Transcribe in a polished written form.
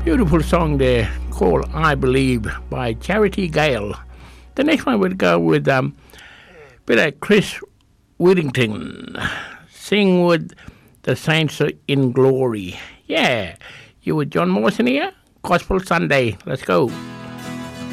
Beautiful song there called I Believe by Charity Gale. The next one would go with bit of Chris Whittington. Sing with the Saints in Glory. Yeah, you with John Mawson here? Gospel Sunday. Let's go.